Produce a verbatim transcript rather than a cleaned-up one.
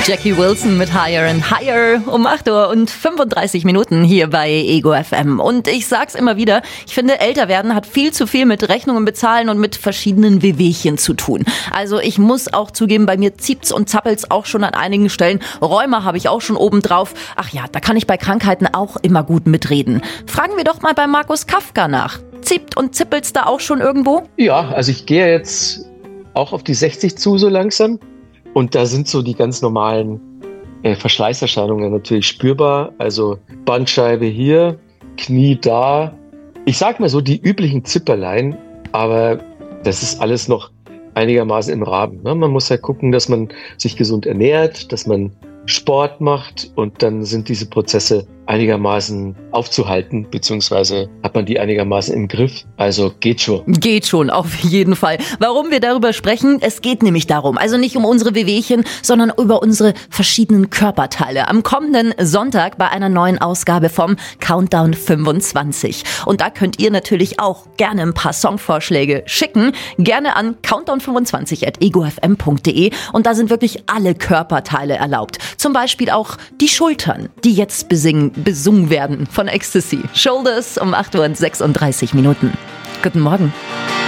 Jackie Wilson mit Higher and Higher um acht Uhr und fünfunddreißig Minuten hier bei Ego F M. Und ich sag's immer wieder, ich finde, älter werden hat viel zu viel mit Rechnungen bezahlen und mit verschiedenen Wehwehchen zu tun. Also ich muss auch zugeben, bei mir ziept's und zappelt's auch schon an einigen Stellen. Rheuma habe ich auch schon oben drauf. Ach ja, da kann ich bei Krankheiten auch immer gut mitreden. Fragen wir doch mal bei Markus Kafka nach. Ziept und zippelt's da auch schon irgendwo? Ja, also ich gehe jetzt auch auf die sechzig zu so langsam. Und da sind so die ganz normalen äh, Verschleißerscheinungen natürlich spürbar. Also Bandscheibe hier, Knie da. Ich sag mal so die üblichen Zipperlein, aber das ist alles noch einigermaßen im Rahmen. Ne? Man muss halt gucken, dass man sich gesund ernährt, dass man Sport macht und dann sind diese Prozesse einigermaßen aufzuhalten, beziehungsweise hat man die einigermaßen im Griff. Also geht schon. Geht schon, auf jeden Fall. Warum wir darüber sprechen? Es geht nämlich darum, also nicht um unsere Wehwehchen, sondern über unsere verschiedenen Körperteile. Am kommenden Sonntag bei einer neuen Ausgabe vom Countdown fünfundzwanzig. Und da könnt ihr natürlich auch gerne ein paar Songvorschläge schicken. Gerne an countdown fünfundzwanzig at ego f m punkt de. Und da sind wirklich alle Körperteile erlaubt. Zum Beispiel auch die Schultern, die jetzt besingen, besungen werden von Ecstasy. Shoulders um acht Uhr und sechsunddreißig Minuten. Guten Morgen.